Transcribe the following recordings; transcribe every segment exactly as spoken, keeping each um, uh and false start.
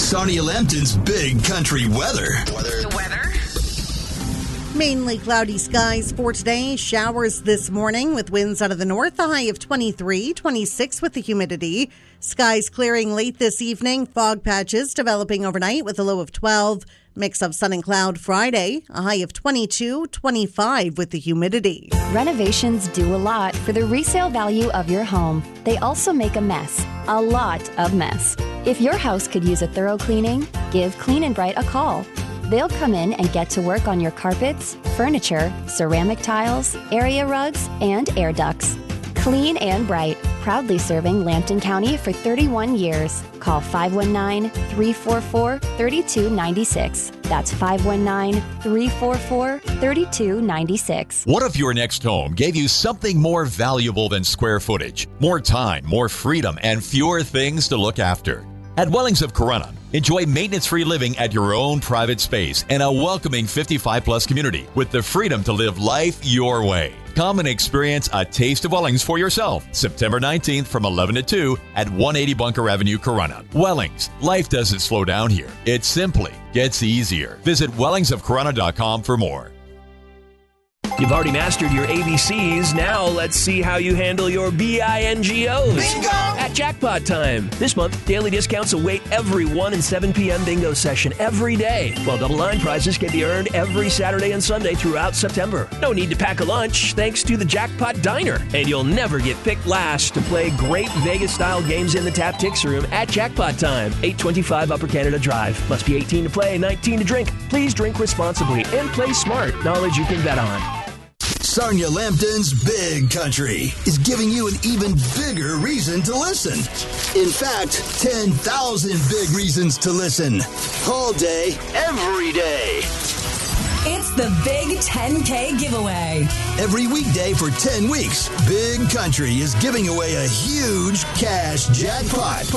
Sarnia Lambton's Big Country Weather. Weather. The weather. Mainly cloudy skies for today. Showers this morning with winds out of the north. A high of twenty-three, twenty-six with the humidity. Skies clearing late this evening. Fog patches developing overnight with a low of twelve. Mix of sun and cloud Friday. A high of twenty-two, twenty-five with the humidity. Renovations do a lot for the resale value of your home. They also make a mess. A lot of mess. If your house could use a thorough cleaning, give Clean and Bright a call. They'll come in and get to work on your carpets, furniture, ceramic tiles, area rugs, and air ducts. Clean and Bright, proudly serving Lambton County for thirty-one years. Call five one nine, three four four, three two nine six. That's five one nine, three four four, three two nine six. What if your next home gave you something more valuable than square footage? More time, more freedom, and fewer things to look after. At Wellings of Corunna, enjoy maintenance-free living at your own private space and a welcoming fifty-five plus community with the freedom to live life your way. Come and experience a taste of Wellings for yourself. September nineteenth from eleven to two at one eighty Bunker Avenue, Corunna. Wellings, life doesn't slow down here. It simply gets easier. Visit wellings of corunna dot com for more. You've already mastered your A B Cs. Now let's see how you handle your B I N G Os. Bingo! At Jackpot Time. This month, daily discounts await every one and seven p.m. bingo session every day, while double line prizes can be earned every Saturday and Sunday throughout September. No need to pack a lunch thanks to the Jackpot Diner. And you'll never get picked last to play great Vegas-style games in the Tap Tix Room at Jackpot Time, eight twenty-five Upper Canada Drive. Must be eighteen to play, nineteen to drink. Please drink responsibly and play smart. Knowledge you can bet on. Sarnia Lambton's Big Country is giving you an even bigger reason to listen. In fact, ten thousand big reasons to listen. All day, every day. It's the Big ten K giveaway. Every weekday for ten weeks, Big Country is giving away a huge cash jackpot.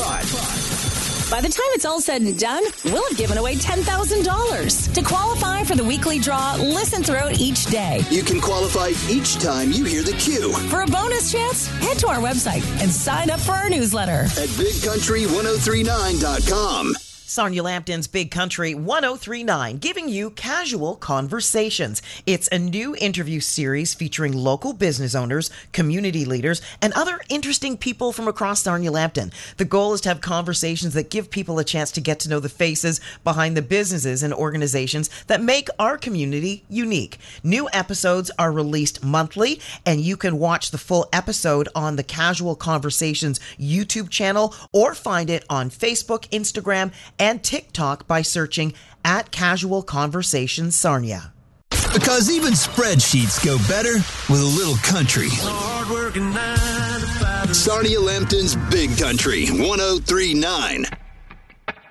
By the time it's all said and done, we'll have given away ten thousand dollars. To qualify for the weekly draw, listen throughout each day. You can qualify each time you hear the cue. For a bonus chance, head to our website and sign up for our newsletter at big country ten thirty-nine dot com. Sarnia Lambton's Big Country ten thirty-nine, giving you Casual Conversations. It's a new interview series featuring local business owners, community leaders, and other interesting people from across Sarnia Lambton. The goal is to have conversations that give people a chance to get to know the faces behind the businesses and organizations that make our community unique. New episodes are released monthly, and you can watch the full episode on the Casual Conversations YouTube channel or find it on Facebook, Instagram, and TikTok by searching at Casual Conversations Sarnia. Because even spreadsheets go better with a little country. Sarnia Lambton's Big Country ten thirty-nine.